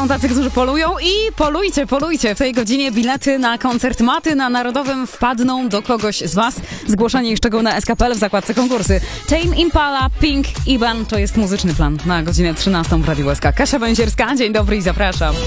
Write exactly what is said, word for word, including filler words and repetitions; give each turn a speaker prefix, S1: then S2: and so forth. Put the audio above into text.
S1: Są tacy, którzy polują i polujcie, polujcie. W tej godzinie bilety na koncert Maty na Narodowym wpadną do kogoś z was. Zgłoszenie i szczegóły na S K P L w zakładce konkursy. Tame Impala, Pink, Iban to jest muzyczny plan na godzinę trzynastą w Radiu S K. Kasia Węzierska, dzień dobry i zapraszam.